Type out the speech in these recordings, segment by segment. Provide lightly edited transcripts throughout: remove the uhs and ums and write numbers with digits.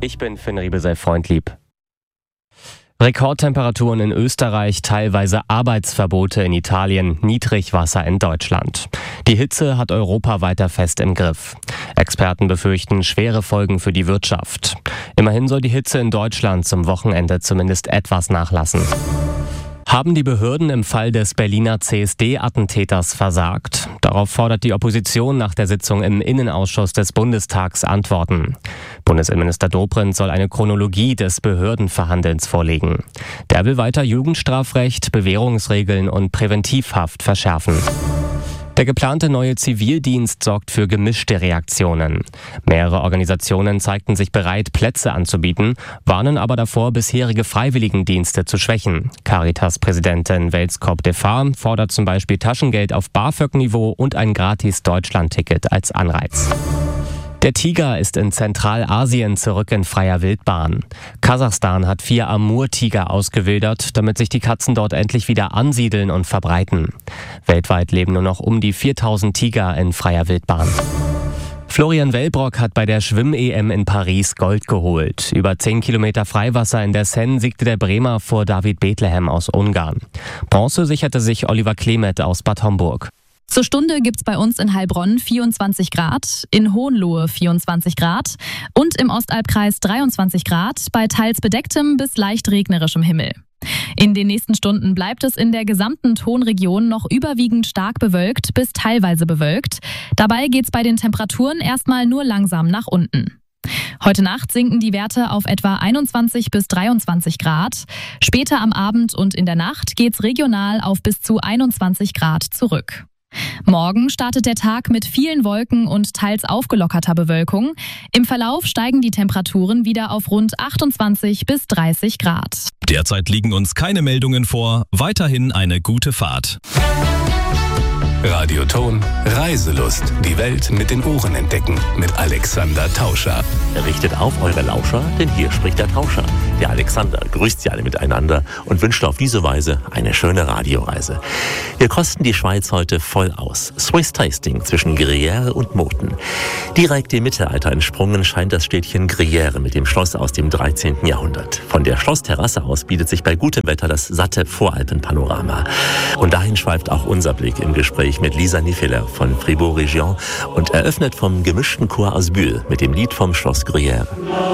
Ich bin Finn Riebesell-Freundlieb. Rekordtemperaturen in Österreich, teilweise Arbeitsverbote in Italien, Niedrigwasser in Deutschland. Die Hitze hat Europa weiter fest im Griff. Experten befürchten schwere Folgen für die Wirtschaft. Immerhin soll die Hitze in Deutschland zum Wochenende zumindest etwas nachlassen. Haben die Behörden im Fall des Berliner CSD-Attentäters versagt? Darauf fordert die Opposition nach der Sitzung im Innenausschuss des Bundestags Antworten. Bundesinnenminister Dobrindt soll eine Chronologie des Behördenverhandelns vorlegen. Der will weiter Jugendstrafrecht, Bewährungsregeln und Präventivhaft verschärfen. Der geplante neue Zivildienst sorgt für gemischte Reaktionen. Mehrere Organisationen zeigten sich bereit, Plätze anzubieten, warnen aber davor, bisherige Freiwilligendienste zu schwächen. Caritas-Präsidentin Welskop Defar fordert zum Beispiel Taschengeld auf BAföG-Niveau und ein Gratis-Deutschland-Ticket als Anreiz. Der Tiger ist in Zentralasien zurück in freier Wildbahn. Kasachstan hat 4 Amur-Tiger ausgewildert, damit sich die Katzen dort endlich wieder ansiedeln und verbreiten. Weltweit leben nur noch um die 4000 Tiger in freier Wildbahn. Florian Wellbrock hat bei der Schwimm-EM in Paris Gold geholt. Über 10 Kilometer Freiwasser in der Seine siegte der Bremer vor David Bethlehem aus Ungarn. Bronze sicherte sich Oliver Klemet aus Bad Homburg. Zur Stunde gibt's bei uns in Heilbronn 24 Grad, in Hohenlohe 24 Grad und im Ostalbkreis 23 Grad bei teils bedecktem bis leicht regnerischem Himmel. In den nächsten Stunden bleibt es in der gesamten Tonregion noch überwiegend stark bewölkt bis teilweise bewölkt. Dabei geht's bei den Temperaturen erstmal nur langsam nach unten. Heute Nacht sinken die Werte auf etwa 21 bis 23 Grad. Später am Abend und in der Nacht geht's regional auf bis zu 21 Grad zurück. Morgen startet der Tag mit vielen Wolken und teils aufgelockerter Bewölkung. Im Verlauf steigen die Temperaturen wieder auf rund 28 bis 30 Grad. Derzeit liegen uns keine Meldungen vor. Weiterhin eine gute Fahrt. Radioton Reiselust. Die Welt mit den Ohren entdecken. Mit Alexander Tauscher. Richtet auf eure Lauscher, denn hier spricht der Tauscher. Der Alexander grüßt Sie alle miteinander und wünscht auf diese Weise eine schöne Radioreise. Wir kosten die Schweiz heute voll aus. Swiss Tasting zwischen Gruyère und Moten. Direkt dem Mittelalter entsprungen scheint das Städtchen Gruyère mit dem Schloss aus dem 13. Jahrhundert. Von der Schlossterrasse aus bietet sich bei gutem Wetter das satte Voralpenpanorama. Und dahin schweift auch unser Blick im Gespräch mit Lisa Nifeler von Fribourg Region und eröffnet vom gemischten Chor aus Bühl mit dem Lied vom Schloss Gruyère.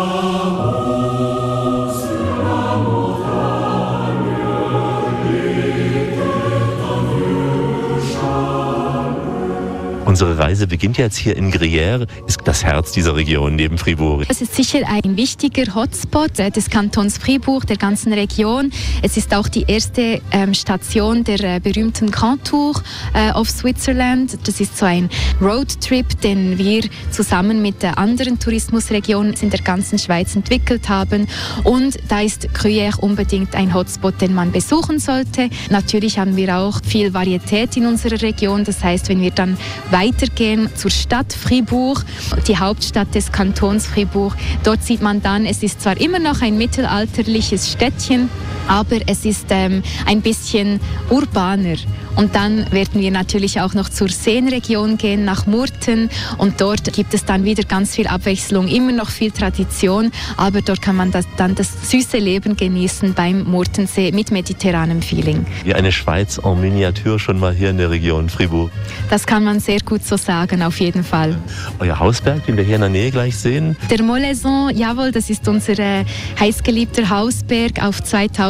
Unsere Reise beginnt jetzt hier in Gruyère, ist das Herz dieser Region neben Fribourg. Es ist sicher ein wichtiger Hotspot des Kantons Fribourg, der ganzen Region. Es ist auch die erste Station der berühmten Grand Tour of Switzerland. Das ist so ein Roadtrip, den wir zusammen mit anderen Tourismusregionen in der ganzen Schweiz entwickelt haben. Und da ist Gruyère unbedingt ein Hotspot, den man besuchen sollte. Natürlich haben wir auch viel Varietät in unserer Region. Das heißt, wenn wir dann weitergehen zur Stadt Fribourg, die Hauptstadt des Kantons Fribourg. Dort sieht man dann, es ist zwar immer noch ein mittelalterliches Städtchen, aber es ist ein bisschen urbaner. Und dann werden wir natürlich auch noch zur Seenregion gehen, nach Murten. Und dort gibt es dann wieder ganz viel Abwechslung, immer noch viel Tradition. Aber dort kann man dann das süße Leben genießen beim Murtensee mit mediterranem Feeling. Wie eine Schweiz en Miniatur schon mal hier in der Region Fribourg. Das kann man sehr gut so sagen, auf jeden Fall. Euer Hausberg, den wir hier in der Nähe gleich sehen? Der Molaison, jawohl, das ist unser heißgeliebter Hausberg auf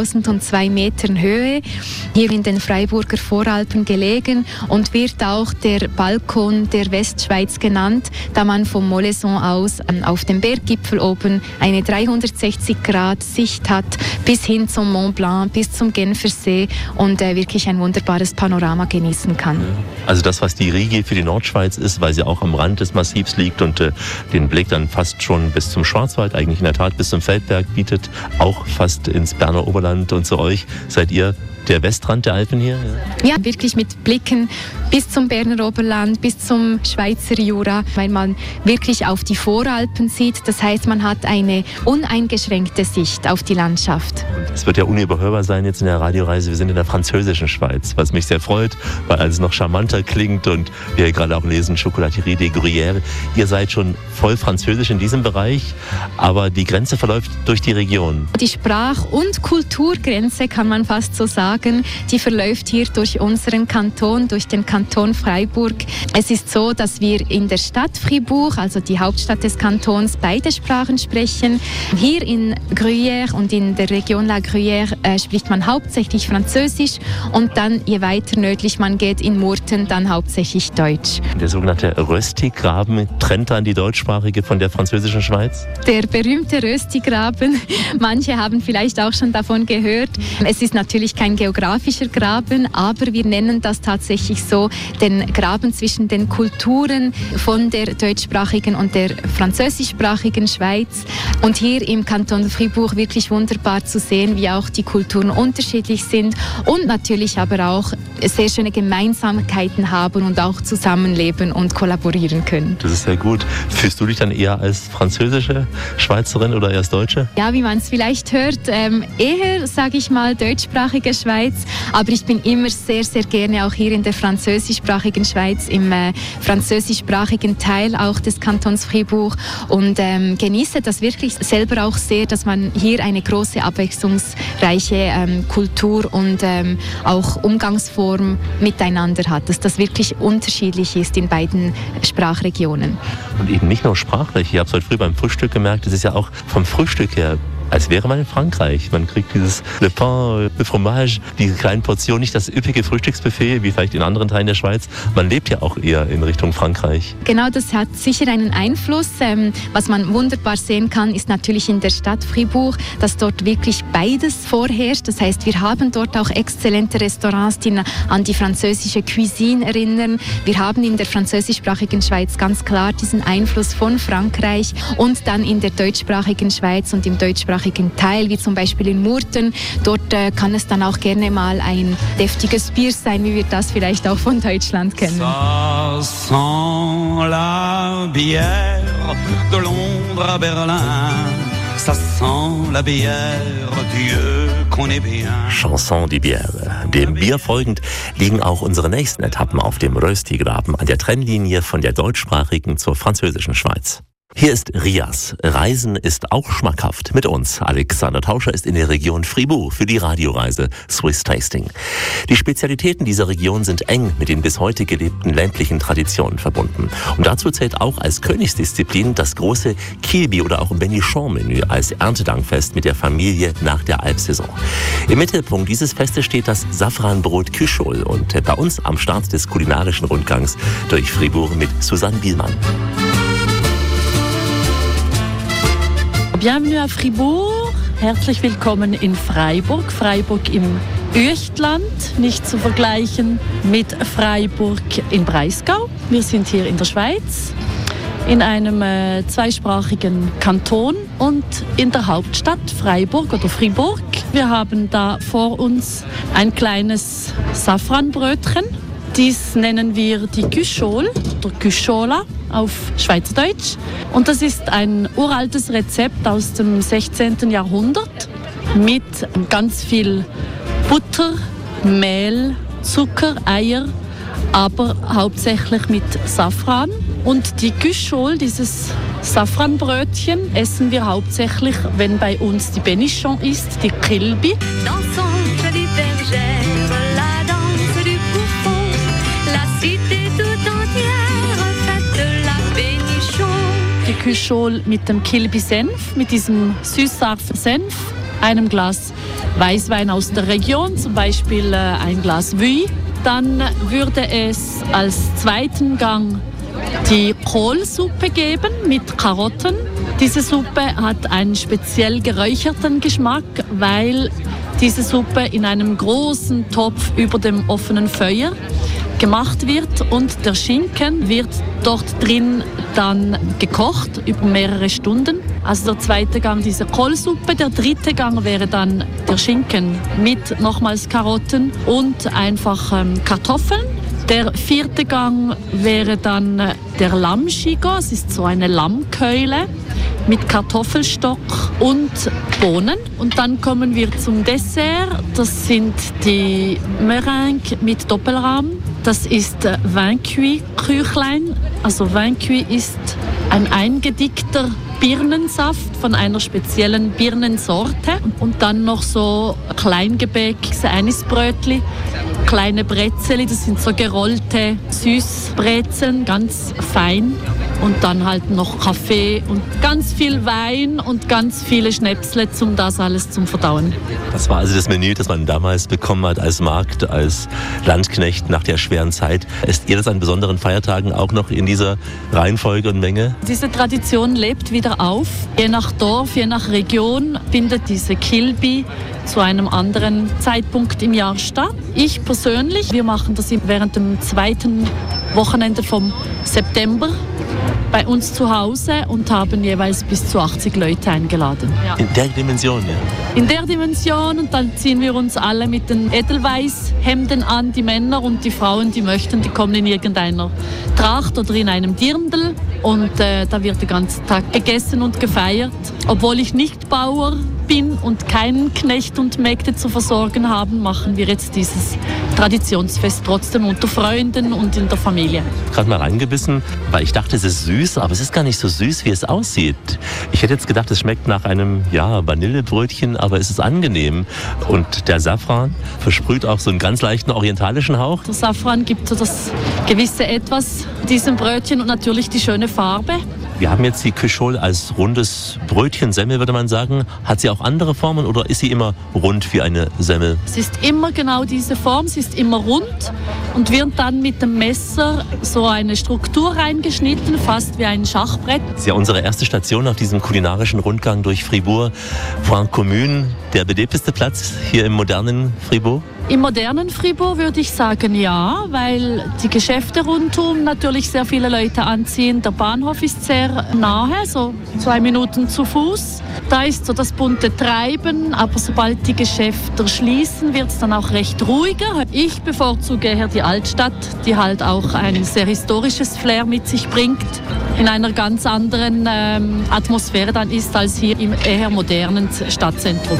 2002 Metern Höhe. Hier in den Freiburger Voralpen gelegen und wird auch der Balkon der Westschweiz genannt, da man vom Molaison aus auf dem Berggipfel oben eine 360-Grad-Sicht hat, bis hin zum Mont Blanc, bis zum Genfersee und wirklich ein wunderbares Panorama genießen kann. Also das, was die Rigi für die Nordschweiz ist, weil sie auch am Rand des Massivs liegt und den Blick dann fast schon bis zum Schwarzwald, eigentlich in der Tat bis zum Feldberg bietet, auch fast ins Berner Oberland und zu euch. Seid ihr der Westrand der Alpen hier? Ja, wirklich mit Blicken bis zum Berner Oberland, bis zum Schweizer Jura, weil man wirklich auf die Voralpen sieht. Das heißt, man hat eine uneingeschränkte Sicht auf die Landschaft. Es wird ja unüberhörbar sein jetzt in der Radioreise. Wir sind in der französischen Schweiz, was mich sehr freut, weil alles noch charmanter klingt und wir gerade auch lesen, Chocolaterie des Gruyères. Ihr seid schon voll französisch in diesem Bereich, aber die Grenze verläuft durch die Region. Die Sprach- und Kulturgrenze, kann man fast so sagen, die verläuft hier durch unseren Kanton, durch den Kanton Freiburg. Es ist so, dass wir in der Stadt Fribourg, also die Hauptstadt des Kantons, beide Sprachen sprechen. Hier in Gruyère und in der Region La Gruyère spricht man hauptsächlich Französisch und dann, je weiter nördlich man geht, in Murten, dann hauptsächlich Deutsch. Der sogenannte Röstigraben trennt dann die deutschsprachige von der französischen Schweiz? Der berühmte Röstigraben, manche haben vielleicht auch schon davon gehört. Es ist natürlich kein geografischer Graben, aber wir nennen das tatsächlich so, den Graben zwischen den Kulturen von der deutschsprachigen und der französischsprachigen Schweiz. Und hier im Kanton Fribourg wirklich wunderbar zu sehen, wie auch die Kulturen unterschiedlich sind und natürlich aber auch sehr schöne Gemeinsamkeiten haben und auch zusammenleben und kollaborieren können. Das ist sehr gut. Fühlst du dich dann eher als französische Schweizerin oder als Deutsche? Ja, wie man es vielleicht hört, eher, sage ich mal, deutschsprachige Schweiz, aber ich bin immer sehr, sehr gerne auch hier in der französischsprachigen Schweiz, im französischsprachigen Teil auch des Kantons Fribourg und genieße das wirklich selber auch sehr, dass man hier eine große abwechslungsreiche Kultur und auch Umgangsform miteinander hat, dass das wirklich unterschiedlich ist in beiden Sprachregionen. Und eben nicht nur sprachlich. Ich habe es heute früh beim Frühstück gemerkt, es ist ja auch vom Frühstück her, als wäre man in Frankreich. Man kriegt dieses Le Pain, Le Fromage, diese kleinen Portionen, nicht das üppige Frühstücksbuffet, wie vielleicht in anderen Teilen der Schweiz. Man lebt ja auch eher in Richtung Frankreich. Genau, das hat sicher einen Einfluss. Was man wunderbar sehen kann, ist natürlich in der Stadt Fribourg, dass dort wirklich beides vorherrscht. Das heißt, wir haben dort auch exzellente Restaurants, die an die französische Cuisine erinnern. Wir haben in der französischsprachigen Schweiz ganz klar diesen Einfluss von Frankreich und dann in der deutschsprachigen Schweiz und im deutschsprachigen Teil, wie zum Beispiel in Murten. Dort kann es dann auch gerne mal ein deftiges Bier sein, wie wir das vielleicht auch von Deutschland kennen. Ça sent la bière de Londres à Berlin. Ça sent la bière, Dieu connaît bien. Chanson de Bière. Dem Bier folgend liegen auch unsere nächsten Etappen auf dem Röstigraben an der Trennlinie von der deutschsprachigen zur französischen Schweiz. Hier ist Rias. Reisen ist auch schmackhaft. Mit uns. Alexander Tauscher ist in der Region Fribourg für die Radioreise Swiss Tasting. Die Spezialitäten dieser Region sind eng mit den bis heute gelebten ländlichen Traditionen verbunden. Und dazu zählt auch als Königsdisziplin das große Kilby oder auch Benichon-Menü als Erntedankfest mit der Familie nach der Alpsaison. Im Mittelpunkt dieses Festes steht das Safranbrot Cuchol und bei uns am Start des kulinarischen Rundgangs durch Fribourg mit Susanne Bielmann. Bienvenue à Fribourg, herzlich willkommen in Freiburg. Freiburg im Üechtland, nicht zu vergleichen mit Freiburg in Breisgau. Wir sind hier in der Schweiz, in einem zweisprachigen Kanton und in der Hauptstadt Freiburg oder Fribourg. Wir haben da vor uns ein kleines Safranbrötchen. Dies nennen wir die Cuchol oder Cuchola auf Schweizerdeutsch. Und das ist ein uraltes Rezept aus dem 16. Jahrhundert mit ganz viel Butter, Mehl, Zucker, Eier, aber hauptsächlich mit Safran. Und die Cuchol, dieses Safranbrötchen, essen wir hauptsächlich, wenn bei uns die Benichon ist, die Kilby. Die Cuchol mit dem Kilby-Senf, mit diesem süß-scharfen Senf, einem Glas Weißwein aus der Region, zum Beispiel ein Glas Vuy. Dann würde es als zweiten Gang die Kohlsuppe geben mit Karotten. Diese Suppe hat einen speziell geräucherten Geschmack, weil diese Suppe in einem großen Topf über dem offenen Feuer gemacht wird und der Schinken wird dort drin dann gekocht über mehrere Stunden. Also der zweite Gang diese Kohlsuppe, der dritte Gang wäre dann der Schinken mit nochmals Karotten und einfach Kartoffeln. Der vierte Gang wäre dann der Lammschigo, es ist so eine Lammkeule mit Kartoffelstock und Bohnen. Und dann kommen wir zum Dessert. Das sind die Meringue mit Doppelrahm. Das ist Vin cuit Küchlein. Also Vin cuit ist ein eingedickter Birnensaft von einer speziellen Birnensorte. Und dann noch so Kleingebäck, Anisbrötli, kleine Brezeli, das sind so gerollte Süßbrezeln, ganz fein. Und dann halt noch Kaffee und ganz viel Wein und ganz viele Schnäpsle, um das alles zum Verdauen. Das war also das Menü, das man damals bekommen hat als Magd, als Landknecht nach der schweren Zeit. Esst ihr das an besonderen Feiertagen auch noch in dieser Reihenfolge und Menge? Diese Tradition lebt wieder auf. Je nach Dorf, je nach Region findet diese Kilby zu einem anderen Zeitpunkt im Jahr statt. Ich persönlich, wir machen das während dem zweiten Wochenende vom September bei uns zu Hause und haben jeweils bis zu 80 Leute eingeladen. Ja. In der Dimension, ja? In der Dimension, und dann ziehen wir uns alle mit den Edelweißhemden an, die Männer, und die Frauen, die möchten, die kommen in irgendeiner Tracht oder in einem Dirndl, und da wird den ganzen Tag gegessen und gefeiert. Obwohl ich nicht Bauer bin und keinen Knecht und Mägde zu versorgen haben, machen wir jetzt dieses Traditionsfest trotzdem unter Freunden und in der Familie. Gerade mal reingebissen, weil ich dachte, es ist süß, aber es ist gar nicht so süß, wie es aussieht. Ich hätte jetzt gedacht, es schmeckt nach einem Vanillebrötchen, aber es ist angenehm. Und der Safran versprüht auch so einen ganz leichten orientalischen Hauch. Der Safran gibt so das gewisse Etwas diesem Brötchen und natürlich die schöne Farbe. Wir haben jetzt die Quichole als rundes Brötchen, Semmel würde man sagen. Hat sie auch andere Formen oder ist sie immer rund wie eine Semmel? Es ist immer genau diese Form, sie ist immer rund und wird dann mit dem Messer so eine Struktur reingeschnitten, fast wie ein Schachbrett. Das ist ja unsere erste Station auf diesem kulinarischen Rundgang durch Fribourg. Point Commune, der belebteste Platz hier im modernen Fribourg? Im modernen Fribourg würde ich sagen ja, weil die Geschäfte rundum natürlich sehr viele Leute anziehen. Der Bahnhof ist sehr nahe, so 2 Minuten zu Fuß. Da ist so das bunte Treiben, aber sobald die Geschäfte schließen, wird es dann auch recht ruhiger. Ich bevorzuge eher die Altstadt, die halt auch ein sehr historisches Flair mit sich bringt, in einer ganz anderen Atmosphäre dann ist als hier im eher modernen Stadtzentrum.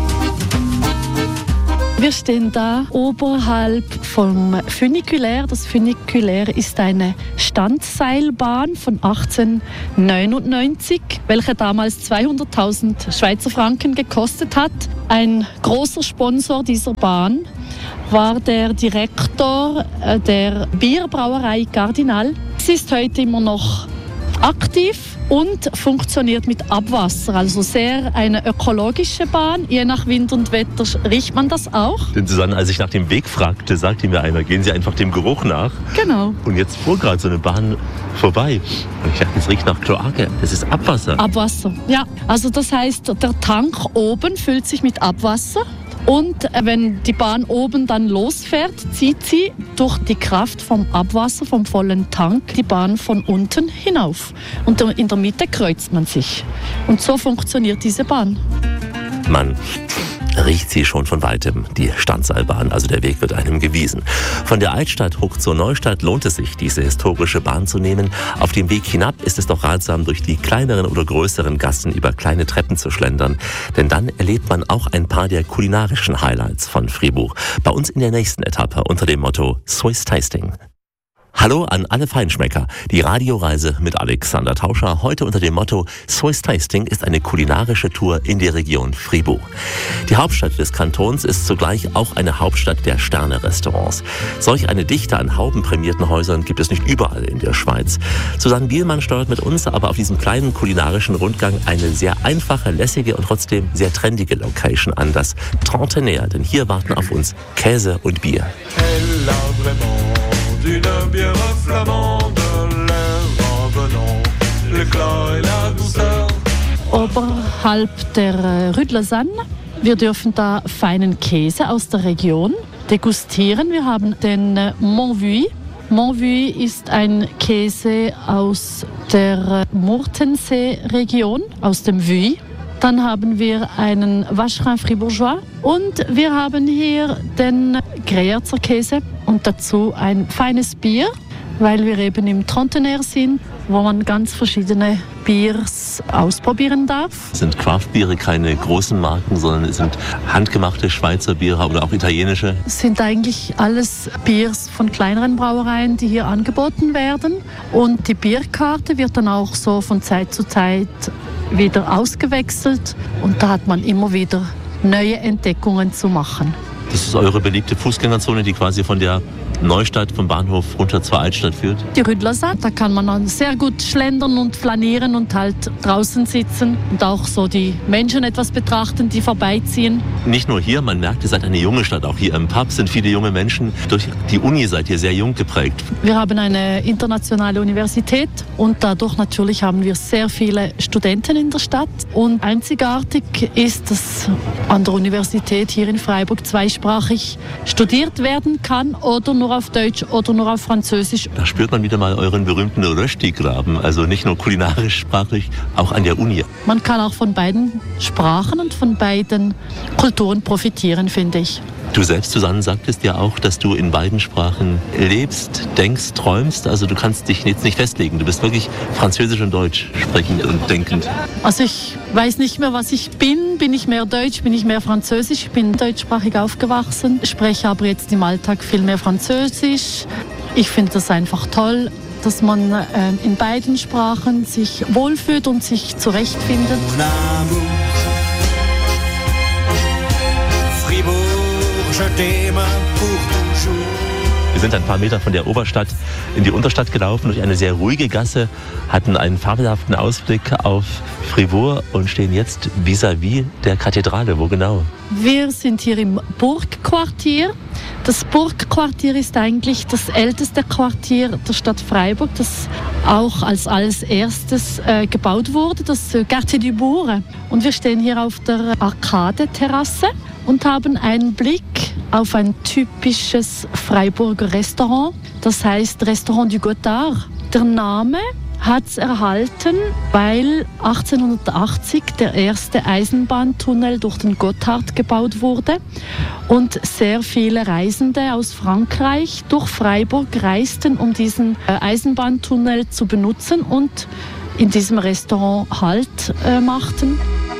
Wir stehen da oberhalb vom Funiculaire. Das Funiculaire ist eine Standseilbahn von 1899, welche damals 200.000 Schweizer Franken gekostet hat. Ein großer Sponsor dieser Bahn war der Direktor der Bierbrauerei Cardinal. Sie ist heute immer noch aktiv und funktioniert mit Abwasser, also sehr eine ökologische Bahn. Je nach Wind und Wetter riecht man das auch. Denn Susanne, als ich nach dem Weg fragte, sagte mir einer, gehen Sie einfach dem Geruch nach. Genau. Und jetzt fuhr gerade so eine Bahn vorbei. Und ich dachte, es riecht nach Kloake. Das ist Abwasser. Abwasser, ja. Also das heißt, der Tank oben füllt sich mit Abwasser. Und wenn die Bahn oben dann losfährt, zieht sie durch die Kraft vom Abwasser, vom vollen Tank, die Bahn von unten hinauf. Und in der Mitte kreuzt man sich. Und so funktioniert diese Bahn. Man riecht sie schon von weitem, die Standseilbahn, also der Weg wird einem gewiesen. Von der Altstadt hoch zur Neustadt lohnt es sich, diese historische Bahn zu nehmen. Auf dem Weg hinab ist es doch ratsam, durch die kleineren oder größeren Gassen über kleine Treppen zu schlendern. Denn dann erlebt man auch ein paar der kulinarischen Highlights von Fribourg. Bei uns in der nächsten Etappe unter dem Motto Swiss Tasting. Hallo an alle Feinschmecker. Die Radioreise mit Alexander Tauscher. Heute unter dem Motto Swiss Tasting ist eine kulinarische Tour in die Region Fribourg. Die Hauptstadt des Kantons ist zugleich auch eine Hauptstadt der Sterne-Restaurants. Solch eine Dichte an haubenprämierten Häusern gibt es nicht überall in der Schweiz. Susanne Bielmann steuert mit uns aber auf diesem kleinen kulinarischen Rundgang eine sehr einfache, lässige und trotzdem sehr trendige Location an, das Trentenaire. Denn hier warten auf uns Käse und Bier. D'une bière flamande, l'air revenant, l'éclat et la douceur. Oberhalb der Rue de Lausanne. Wir dürfen da feinen Käse aus der Region degustieren. Wir haben den Montvue. Montvue ist ein Käse aus der Murtensee-Region, aus dem Vuy. Dann haben wir einen Vacherin Fribourgeois und wir haben hier den Greyerzer Käse und dazu ein feines Bier, weil wir eben im Trentenaire sind. wo man ganz verschiedene Biers ausprobieren darf. Es sind Craft-Biere, keine großen Marken, sondern es sind handgemachte Schweizer Biere oder auch italienische. Es sind eigentlich alles Biers von kleineren Brauereien, die hier angeboten werden. Und die Bierkarte wird dann auch so von Zeit zu Zeit wieder ausgewechselt. Und da hat man immer wieder neue Entdeckungen zu machen. Das ist eure beliebte Fußgängerzone, die quasi von der Neustadt, vom Bahnhof runter zur Altstadt führt? Die Rue de Lausanne, da kann man dann sehr gut schlendern und flanieren und halt draußen sitzen und auch so die Menschen etwas betrachten, die vorbeiziehen. Nicht nur hier, man merkt, ihr seid eine junge Stadt. Auch hier im Pub sind viele junge Menschen. Durch die Uni seid ihr sehr jung geprägt. Wir haben eine internationale Universität und dadurch natürlich haben wir sehr viele Studenten in der Stadt. Und einzigartig ist, dass an der Universität hier in Freiburg zweisprachig studiert werden kann oder nur auf Deutsch oder nur auf Französisch. Da spürt man wieder mal euren berühmten Rösti-Graben, also nicht nur kulinarisch, sprachlich, auch an der Uni. Man kann auch von beiden Sprachen und von beiden Kulturen profitieren, finde ich. Du selbst, Susanne, sagtest ja auch, dass du in beiden Sprachen lebst, denkst, träumst. Also du kannst dich jetzt nicht festlegen. Du bist wirklich Französisch und Deutsch sprechend und denkend. Also ich weiß nicht mehr, was ich bin. Bin ich mehr Deutsch, bin ich mehr Französisch? Ich bin deutschsprachig aufgewachsen, spreche aber jetzt im Alltag viel mehr Französisch. Ich finde das einfach toll, dass man in beiden Sprachen sich wohlfühlt und sich zurechtfindet. Wir sind ein paar Meter von der Oberstadt in die Unterstadt gelaufen, durch eine sehr ruhige Gasse, hatten einen fabelhaften Ausblick auf Fribourg und stehen jetzt vis-à-vis der Kathedrale. Wo genau? Wir sind hier im Burgquartier. Das Burgquartier ist eigentlich das älteste Quartier der Stadt Freiburg, das auch als erstes gebaut wurde, das Quartier du Bourg. Und wir stehen hier auf der Arkade-Terrasse und haben einen Blick auf ein typisches Freiburger Restaurant, das heißt Restaurant du Gothard. Der Name hat es erhalten, weil 1880 der erste Eisenbahntunnel durch den Gotthard gebaut wurde und sehr viele Reisende aus Frankreich durch Freiburg reisten, um diesen Eisenbahntunnel zu benutzen und in diesem Restaurant Halt machten.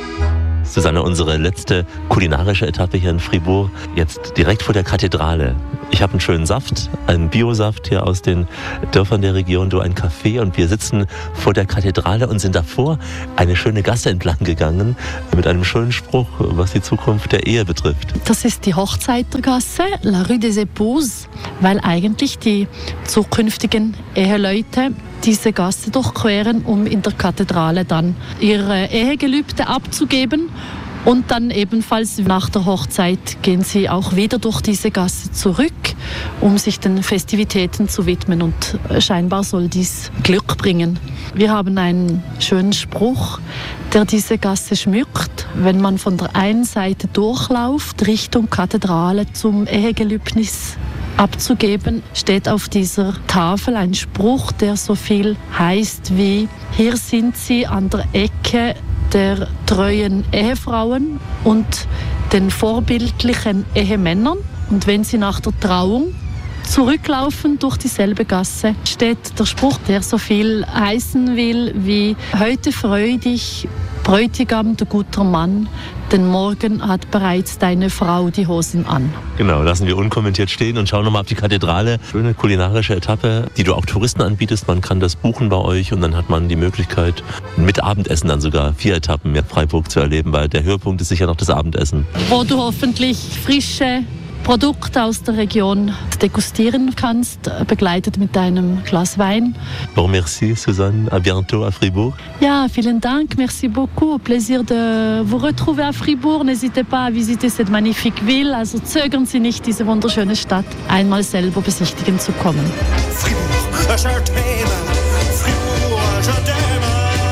Susanne, unsere letzte kulinarische Etappe hier in Fribourg, jetzt direkt vor der Kathedrale. Ich habe einen schönen Saft, einen Biosaft hier aus den Dörfern der Region, du ein Café und wir sitzen vor der Kathedrale und sind davor eine schöne Gasse entlang gegangen mit einem schönen Spruch, was die Zukunft der Ehe betrifft. Das ist die Hochzeitergasse, La Rue des Épouses, weil eigentlich die zukünftigen Eheleute diese Gasse durchqueren, um in der Kathedrale dann ihre Ehegelübde abzugeben. Und dann ebenfalls nach der Hochzeit gehen sie auch wieder durch diese Gasse zurück, um sich den Festivitäten zu widmen. Und scheinbar soll dies Glück bringen. Wir haben einen schönen Spruch, der diese Gasse schmückt. Wenn man von der einen Seite durchläuft, Richtung Kathedrale zum Ehegelübnis abzugeben, steht auf dieser Tafel ein Spruch, der so viel heißt wie: Hier sind sie an der Ecke der treuen Ehefrauen und den vorbildlichen Ehemännern. Und wenn sie nach der Trauung zurücklaufen durch dieselbe Gasse, steht der Spruch, der so viel heißen will wie: Heute freu dich, Bräutigam, du guter Mann, denn morgen hat bereits deine Frau die Hosen an. Genau, lassen wir unkommentiert stehen und schauen nochmal auf die Kathedrale. Schöne kulinarische Etappe, die du auch Touristen anbietest. Man kann das buchen bei euch und dann hat man die Möglichkeit, mit Abendessen dann sogar 4 Etappen mehr Freiburg zu erleben, weil der Höhepunkt ist sicher noch das Abendessen. Wo du hoffentlich frische Produkte aus der Region degustieren kannst, begleitet mit einem Glas Wein. Bon, merci Susanne, à bientôt à Fribourg. Ja, vielen Dank, merci beaucoup. Au plaisir de vous retrouver à Fribourg. N'hésitez pas à visiter cette magnifique ville. Also zögern Sie nicht, diese wunderschöne Stadt einmal selber besichtigen zu kommen. Fribourg, je t'aime. Fribourg, je t'aime.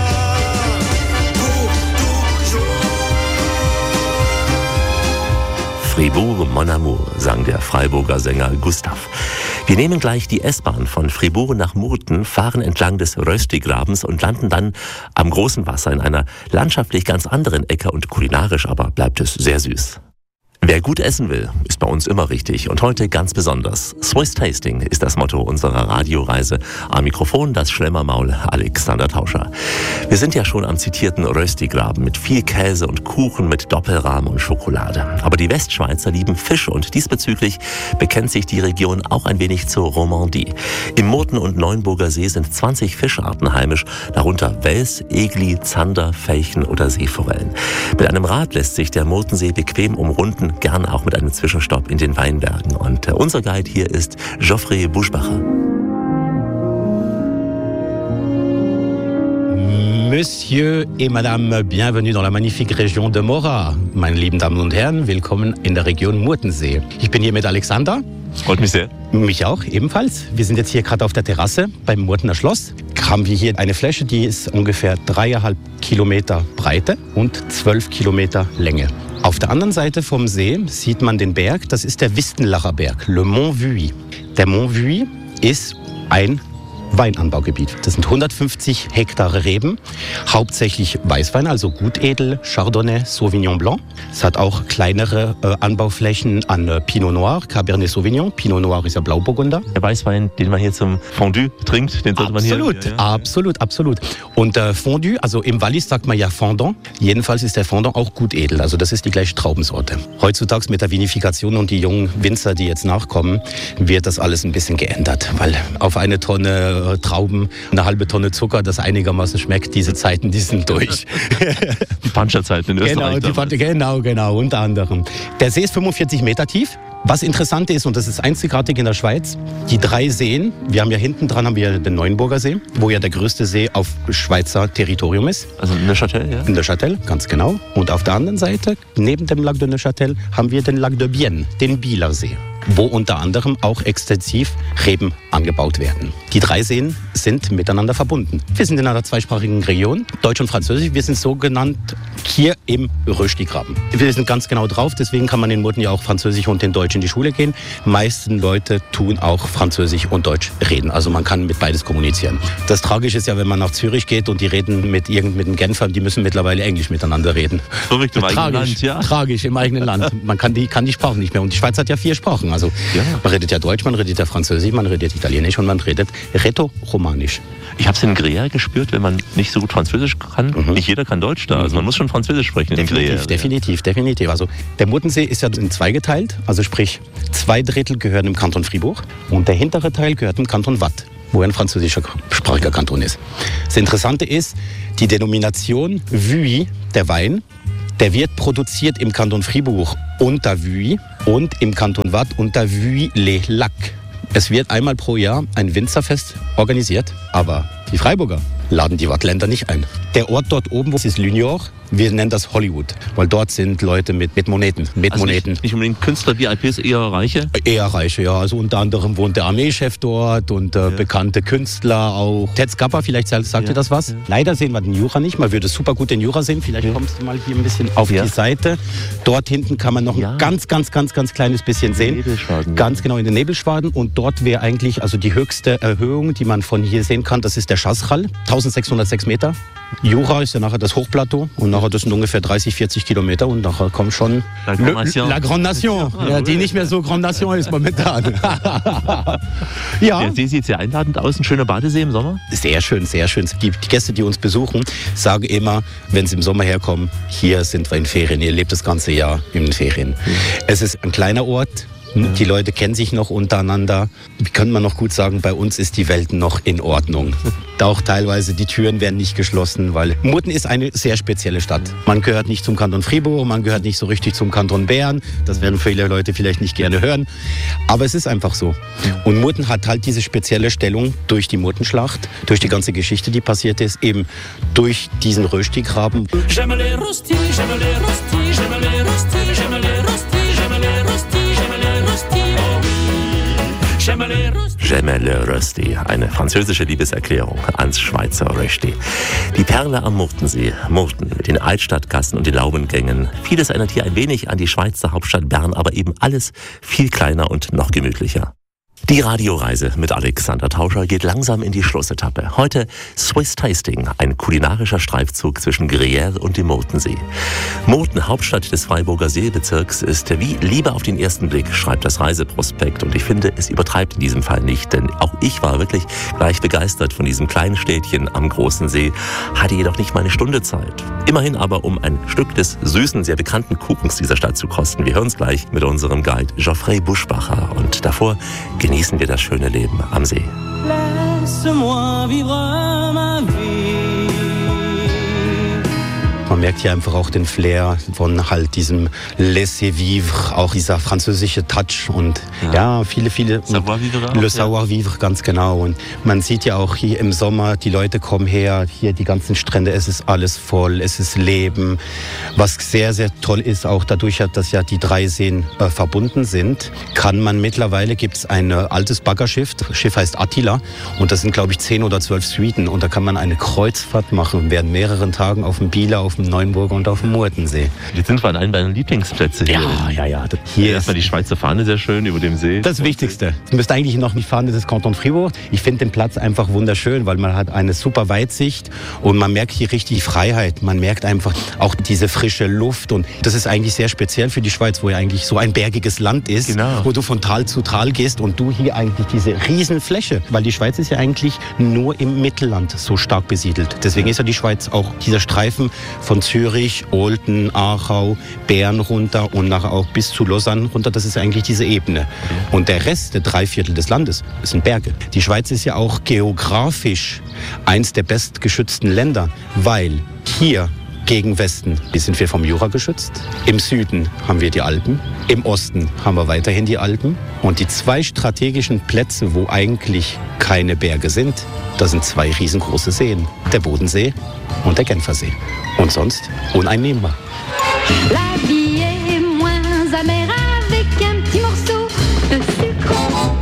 Fribourg, mon amour, sang der Freiburger Sänger Gustav. Wir nehmen gleich die S-Bahn von Fribourg nach Murten, fahren entlang des Rösti-Grabens und landen dann am großen Wasser in einer landschaftlich ganz anderen Ecke und kulinarisch aber bleibt es sehr süß. Wer gut essen will, ist bei uns immer richtig und heute ganz besonders. Swiss Tasting ist das Motto unserer Radioreise. Am Mikrofon das Schlemmermaul Alexander Tauscher. Wir sind ja schon am zitierten Röstigraben mit viel Käse und Kuchen mit Doppelrahmen und Schokolade. Aber die Westschweizer lieben Fisch und diesbezüglich bekennt sich die Region auch ein wenig zur Romandie. Im Murten- und Neuenburger See sind 20 Fischarten heimisch, darunter Wels, Egli, Zander, Felchen oder Seeforellen. Mit einem Rad lässt sich der Murtensee bequem umrunden, gern auch mit einem Zwischenstopp in den Weinbergen. Und unser Guide hier ist Geoffrey Buschbacher. Monsieur et Madame, bienvenue dans la magnifique Region de Mora. Meine lieben Damen und Herren, willkommen in der Region Murtensee. Ich bin hier mit Alexander. Freut mich sehr. Mich auch, ebenfalls. Wir sind jetzt hier gerade auf der Terrasse beim Murtener Schloss. Haben wir hier eine Fläche, die ist ungefähr 3,5 Kilometer Breite und 12 Kilometer Länge. Auf der anderen Seite vom See sieht man den Berg, das ist der Wistenlacher Berg, Le Mont Vuy. Der Mont Vuy ist ein Weinanbaugebiet. Das sind 150 Hektar Reben, hauptsächlich Weißwein, also Gutedel, Chardonnay, Sauvignon Blanc. Es hat auch kleinere Anbauflächen an Pinot Noir, Cabernet Sauvignon. Pinot Noir ist ja Blauburgunder. Der Weißwein, den man hier zum Fondue trinkt, den sollte man hier... Absolut. Und Fondue, also im Wallis sagt man ja Fondant. Jedenfalls ist der Fondant auch Gutedel, also das ist die gleiche Traubensorte. Heutzutage mit der Vinifikation und die jungen Winzer, die jetzt nachkommen, wird das alles ein bisschen geändert, weil auf eine Tonne Trauben, eine halbe Tonne Zucker, das einigermaßen schmeckt. Diese Zeiten, die sind durch. Die Puncherzeiten in Österreich. Genau, unter anderem. Der See ist 45 Meter tief. Was interessant ist, und das ist einzigartig in der Schweiz, die 3 Seen, wir haben ja hinten dran den Neuenburger See, wo ja der größte See auf Schweizer Territorium ist. Also Neuchâtel, ja? Neuchâtel, ganz genau. Und auf der anderen Seite, neben dem Lac de Neuchâtel, haben wir den Lac de Bienne, den Bieler See, wo unter anderem auch extensiv Reben angebaut werden. Die 3 Seen sind miteinander verbunden. Wir sind in einer zweisprachigen Region, Deutsch und Französisch. Wir sind so genannt hier im Röstigraben. Wir sind ganz genau drauf, deswegen kann man in Murten ja auch Französisch und in Deutsch in die Schule gehen. Die meisten Leute tun auch Französisch und Deutsch reden, also man kann mit beides kommunizieren. Das Tragische ist ja, wenn man nach Zürich geht und die reden mit den Genfern, die müssen mittlerweile Englisch miteinander reden. Verrückt im eigenen Land, ja? Tragisch im eigenen Land. Man kann die Sprache nicht mehr. Und die Schweiz hat ja 4 Sprachen. Also man redet ja Deutsch, man redet ja Französisch, man redet Italienisch und man redet Rätoromanisch. Ich habe es in Grea gespürt, wenn man nicht so gut Französisch kann. Nicht jeder kann Deutsch da. Also man muss schon Französisch sprechen in Grea. Definitiv. Also der Murtensee ist ja in 2 geteilt. Also sprich, 2 Drittel gehören im Kanton Fribourg und der hintere Teil gehört im Kanton Waadt, wo ein französischer sprachiger Kanton ist. Das Interessante ist, die Denomination Vuy, der Wein, der wird produziert im Kanton Fribourg unter Vuy und im Kanton Waadt unter Vuy-les-Lacs. Es wird einmal pro Jahr ein Winzerfest organisiert, aber die Freiburger laden die Wattländer nicht ein. Der Ort dort oben ist Lunior. Wir nennen das Hollywood, weil dort sind Leute mit Moneten. Also nicht unbedingt Künstler, VIPs, eher Reiche? Eher Reiche, ja. Also unter anderem wohnt der Armeechef dort und bekannte Künstler auch. Ted Scappa, vielleicht sagt ihr das was? Leider sehen wir den Jura nicht. Man würde super gut den Jura sehen. Vielleicht kommst du mal hier ein bisschen auf die Seite. Dort hinten kann man noch ein ganz kleines bisschen sehen. Nebelschwaden. Ganz genau in den Nebelschwaden. Und dort wäre eigentlich also die höchste Erhöhung, die man von hier sehen kann, das ist der Chasseral, 1606 Meter. Jura ist ja nachher das Hochplateau und nachher das sind ungefähr 30-40 Kilometer und nachher kommt schon La Grande Nation, die nicht mehr so Grande Nation ist momentan. Der See sieht sehr einladend aus, ein schöner Badesee im Sommer. Sehr schön. Die Gäste, die uns besuchen, sagen immer, wenn sie im Sommer herkommen, hier sind wir in Ferien, ihr lebt das ganze Jahr in den Ferien. Es ist ein kleiner Ort. Die Leute kennen sich noch untereinander. Wie kann man noch gut sagen, bei uns ist die Welt noch in Ordnung. Auch teilweise die Türen werden nicht geschlossen, weil Murten ist eine sehr spezielle Stadt. Man gehört nicht zum Kanton Fribourg, man gehört nicht so richtig zum Kanton Bern. Das werden viele Leute vielleicht nicht gerne hören. Aber es ist einfach so. Und Murten hat halt diese spezielle Stellung durch die Murtenschlacht, durch die ganze Geschichte, die passiert ist, eben durch diesen Röstigraben. J'aime les rostis, j'aime les rostis, j'aime les rostis, j'aime les rostis, j'aime les rostis, j'aime les rostis, oh oui. J'aime les rostis. J'aime le Rösti, eine französische Liebeserklärung ans Schweizer Rösti. Die Perle am Murtensee, Murten mit den Altstadtgassen und den Laubengängen. Vieles erinnert hier ein wenig an die Schweizer Hauptstadt Bern, aber eben alles viel kleiner und noch gemütlicher. Die Radioreise mit Alexander Tauscher geht langsam in die Schlussetappe. Heute Swiss Tasting, ein kulinarischer Streifzug zwischen Gruyère und dem Murtensee. Murten, Hauptstadt des Freiburger Seebezirks, ist wie Liebe auf den ersten Blick, schreibt das Reiseprospekt. Und ich finde, es übertreibt in diesem Fall nicht, denn auch ich war wirklich gleich begeistert von diesem kleinen Städtchen am großen See, hatte jedoch nicht mal eine Stunde Zeit. Immerhin aber, um ein Stück des süßen, sehr bekannten Kuchens dieser Stadt zu kosten. Wir hören es gleich mit unserem Guide Geoffrey Buschbacher. Und davor genießen wir das schöne Leben am See. Laisse-moi vivre ma vie. Man merkt hier einfach auch den Flair von halt diesem Laissez-vivre, auch dieser französische Touch und ja viele Savoir-vivre. Le Savoir-vivre, ganz genau. Und man sieht ja auch hier im Sommer, die Leute kommen her, hier die ganzen Strände, es ist alles voll, es ist Leben. Was sehr, sehr toll ist, auch dadurch, dass ja die 3 Seen verbunden sind, kann man mittlerweile, gibt es ein altes Baggerschiff, das Schiff heißt Attila und das sind, glaube ich, 10 oder 12 Suiten und da kann man eine Kreuzfahrt machen während mehreren Tagen auf dem Bieler, auf dem Neuenburger und auf dem Murtensee. Jetzt sind wir an einem deiner Lieblingsplätze hier. Ja. Hier erstmal die Schweizer Fahne sehr schön über dem See. Das Wichtigste. Es müsste eigentlich noch die Fahne des Kanton Fribourg. Ich finde den Platz einfach wunderschön, weil man hat eine super Weitsicht und man merkt hier richtig Freiheit. Man merkt einfach auch diese frische Luft und das ist eigentlich sehr speziell für die Schweiz, wo ja eigentlich so ein bergiges Land ist, genau, wo du von Tal zu Tal gehst und du hier eigentlich diese Riesenfläche, weil die Schweiz ist ja eigentlich nur im Mittelland so stark besiedelt. Deswegen ist ja die Schweiz auch dieser Streifen von Zürich, Olten, Aarau, Bern runter und nachher auch bis zu Lausanne runter. Das ist eigentlich diese Ebene. Und der Rest, der 3/4 des Landes, sind Berge. Die Schweiz ist ja auch geografisch eins der bestgeschützten Länder, weil hier gegen Westen sind wir vom Jura geschützt. Im Süden haben wir die Alpen. Im Osten haben wir weiterhin die Alpen. Und die 2 strategischen Plätze, wo eigentlich keine Berge sind, das sind 2 riesengroße Seen. Der Bodensee und der Genfersee. Und sonst uneinnehmbar. La vie est moins amère avec un petit morceau de sucre,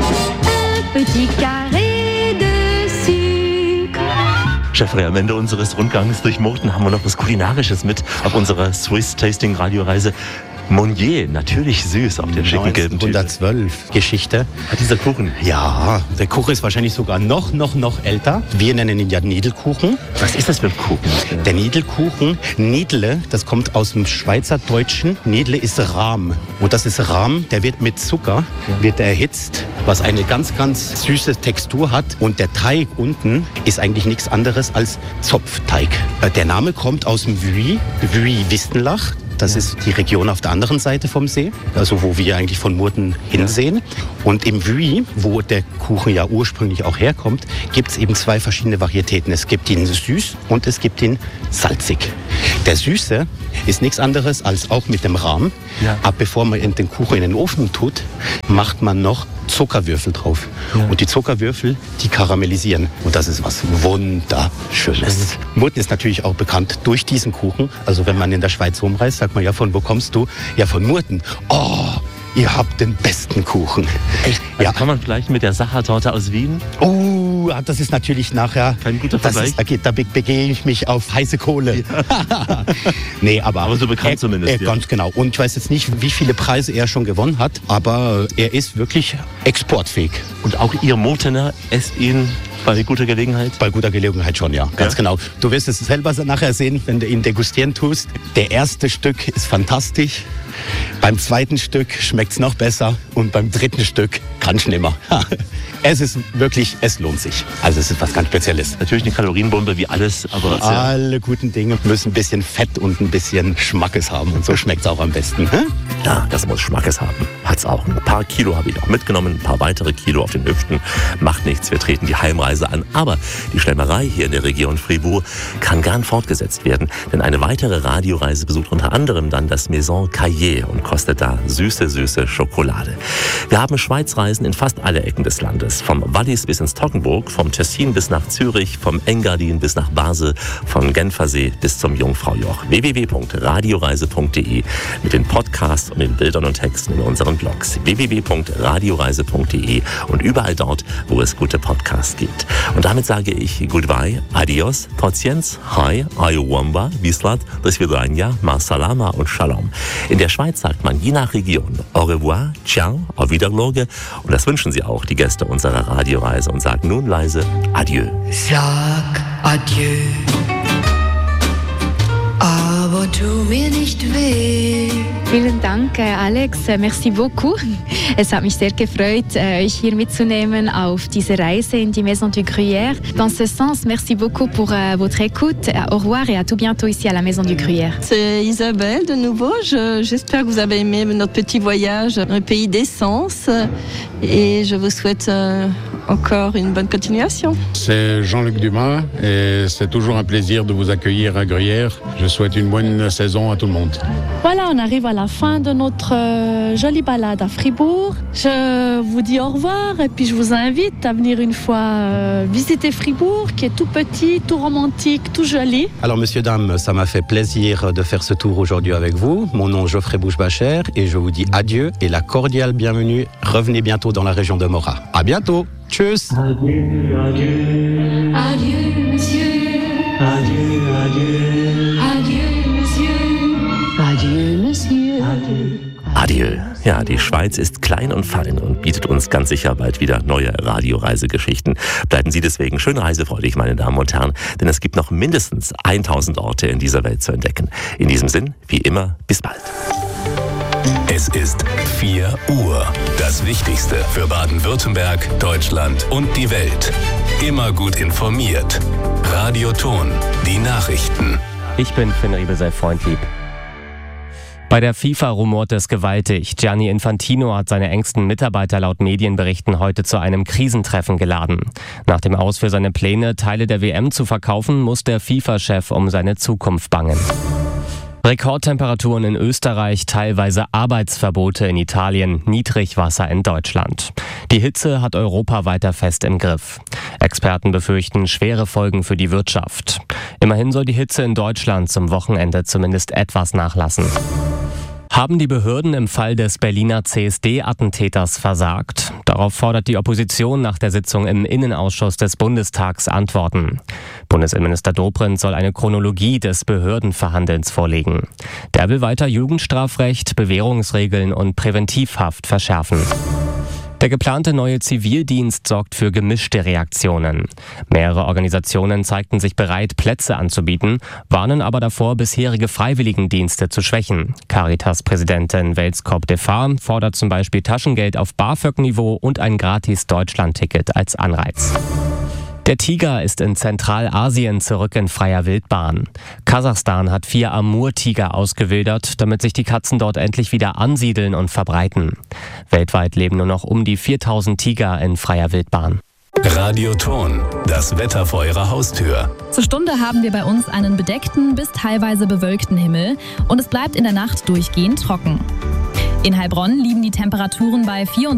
un petit carré de sucre. Geoffrey, am Ende unseres Rundgangs durch Murten haben wir noch was Kulinarisches mit auf unserer Swiss Tasting Radioreise. Monnier, natürlich süß auf der schicken gelben Tüte. 1912 Geschichte. Hat dieser Kuchen? Ja, der Kuchen ist wahrscheinlich sogar noch älter. Wir nennen ihn ja Niedelkuchen. Was ist das für ein Kuchen? Der Niedelkuchen, Niedle, das kommt aus dem Schweizerdeutschen. Niedle ist Rahm. Und das ist Rahm, der wird mit Zucker, wird erhitzt, was eine ganz, ganz süße Textur hat. Und der Teig unten ist eigentlich nichts anderes als Zopfteig. Der Name kommt aus dem Vuy-Wistenlach. Das ist die Region auf der anderen Seite vom See, also wo wir eigentlich von Murten hinsehen. Und im Vuy, wo der Kuchen ja ursprünglich auch herkommt, gibt es eben 2 verschiedene Varietäten. Es gibt ihn süß und es gibt ihn salzig. Der Süße ist nichts anderes als auch mit dem Rahm. Aber bevor man den Kuchen in den Ofen tut, macht man noch Zuckerwürfel drauf. Und die Zuckerwürfel, die karamellisieren. Und das ist was Wunderschönes. Murten ist natürlich auch bekannt durch diesen Kuchen. Also wenn man in der Schweiz rumreist, sagt man ja, von wo kommst du? Ja, von Murten. Oh, ihr habt den besten Kuchen. Echt? Also kann man vielleicht mit der Sachertorte aus Wien? Oh, das ist natürlich nachher... Kein guter Vergleich. Da begehe ich mich auf heiße Kohle. Ja. Nee, aber so bekannt zumindest. Ganz genau. Und ich weiß jetzt nicht, wie viele Preise er schon gewonnen hat, aber er ist wirklich exportfähig. Und auch ihr Murtener esst ihn bei guter Gelegenheit? Bei guter Gelegenheit schon, ja. Ganz genau. Du wirst es selber nachher sehen, wenn du ihn degustieren tust. Der erste Stück ist fantastisch. Beim zweiten Stück schmeckt es noch besser und beim dritten Stück kann schlimmer. Es ist wirklich, es lohnt sich. Also es ist was ganz Spezielles. Natürlich eine Kalorienbombe wie alles, aber... Alle guten Dinge müssen ein bisschen Fett und ein bisschen Schmackes haben und so schmeckt es auch am besten. Ja, das muss Schmackes haben. Hat's auch. Ein paar Kilo habe ich noch mitgenommen, ein paar weitere Kilo auf den Hüften. Macht nichts, wir treten die Heimreise an. Aber die Schlemmerei hier in der Region Fribourg kann gern fortgesetzt werden, denn eine weitere Radioreise besucht unter anderem dann das Maison Caillé und kostet da süße, süße Schokolade. Wir haben Schweizreisen in fast alle Ecken des Landes. Vom Wallis bis ins Toggenburg, vom Tessin bis nach Zürich, vom Engadin bis nach Basel, vom Genfersee bis zum Jungfraujoch. www.radioreise.de mit den Podcasts und den Bildern und Texten in unseren Blogs. www.radioreise.de und überall dort, wo es gute Podcasts gibt. Deutschland. Und damit sage ich Goodbye, Adios, Totsiens, Hi, Ayuwamba, Wislat, das Svidania, Ma Salama und Shalom. In der Schweiz sagt man je nach Region Au revoir, Ciao, Auf Wiederloge. Und das wünschen sie auch, die Gäste unserer Radioreise, und sagen nun leise Adieu. Sag Adieu, aber tu mir nicht weh. Vielen Dank, Alex. Merci beaucoup. Es hat mich sehr gefreut, euch hier mitzunehmen auf diese Reise in die Maison du Gruyère. Dans ce sens, merci beaucoup pour votre écoute. Au revoir et à tout bientôt ici à la Maison du Gruyère. C'est Isabelle de nouveau. J'espère que vous avez aimé notre petit voyage dans le pays d'essence et je vous souhaite encore une bonne continuation. C'est Jean-Luc Dumas et c'est toujours un plaisir de vous accueillir à Gruyère. Je souhaite une bonne saison à tout le monde. Voilà, on arrive à la fin de notre jolie balade à Fribourg. Je vous dis au revoir et puis je vous invite à venir une fois visiter Fribourg, qui est tout petit, tout romantique, tout joli. Alors, messieurs, dames, ça m'a fait plaisir de faire ce tour aujourd'hui avec vous. Mon nom est Geoffrey Bouche-Bacher et je vous dis adieu et la cordiale bienvenue. Revenez bientôt dans la région de Morat. À bientôt. Tschüss. Adieu, adieu. Adieu, monsieur. Adieu, adieu. Adieu, monsieur. Adieu, monsieur. Adieu. Ja, die Schweiz ist klein und fein und bietet uns ganz sicher bald wieder neue Radioreisegeschichten. Bleiben Sie deswegen schön reisefreudig, meine Damen und Herren, denn es gibt noch mindestens 1000 Orte in dieser Welt zu entdecken. In diesem Sinn, wie immer, bis bald. Es ist 4 Uhr. Das Wichtigste für Baden-Württemberg, Deutschland und die Welt. Immer gut informiert. Radio Ton, die Nachrichten. Ich bin Finn Riebesell-Freundlieb. Bei der FIFA rumort es gewaltig. Gianni Infantino hat seine engsten Mitarbeiter laut Medienberichten heute zu einem Krisentreffen geladen. Nach dem Aus für seine Pläne, Teile der WM zu verkaufen, muss der FIFA-Chef um seine Zukunft bangen. Rekordtemperaturen in Österreich, teilweise Arbeitsverbote in Italien, Niedrigwasser in Deutschland. Die Hitze hat Europa weiter fest im Griff. Experten befürchten schwere Folgen für die Wirtschaft. Immerhin soll die Hitze in Deutschland zum Wochenende zumindest etwas nachlassen. Haben die Behörden im Fall des Berliner CSD-Attentäters versagt? Darauf fordert die Opposition nach der Sitzung im Innenausschuss des Bundestags Antworten. Bundesinnenminister Dobrindt soll eine Chronologie des Behördenverhandelns vorlegen. Der will weiter Jugendstrafrecht, Bewährungsregeln und Präventivhaft verschärfen. Der geplante neue Zivildienst sorgt für gemischte Reaktionen. Mehrere Organisationen zeigten sich bereit, Plätze anzubieten, warnen aber davor, bisherige Freiwilligendienste zu schwächen. Caritas-Präsidentin Welskop Defar fordert zum Beispiel Taschengeld auf BAföG-Niveau und ein gratis Deutschland-Ticket als Anreiz. Der Tiger ist in Zentralasien zurück in freier Wildbahn. Kasachstan hat 4 Amur-Tiger ausgewildert, damit sich die Katzen dort endlich wieder ansiedeln und verbreiten. Weltweit leben nur noch um die 4000 Tiger in freier Wildbahn. Radio Ton, das Wetter vor Ihrer Haustür. Zur Stunde haben wir bei uns einen bedeckten bis teilweise bewölkten Himmel und es bleibt in der Nacht durchgehend trocken. In Heilbronn liegen die Temperaturen bei 24